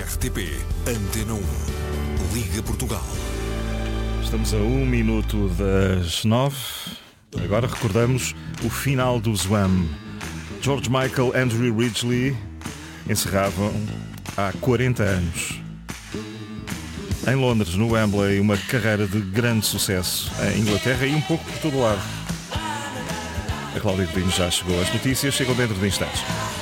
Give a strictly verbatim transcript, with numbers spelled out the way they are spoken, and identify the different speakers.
Speaker 1: R T P Antena um, Liga Portugal.
Speaker 2: Estamos a um minuto das nove. Agora recordamos o final do Zwam. George Michael e Andrew Ridgeley encerravam há quarenta anos em Londres, no Wembley, uma carreira de grande sucesso em Inglaterra e um pouco por todo lado. A Cláudia Godinho já chegou. As notícias chegam dentro de instantes.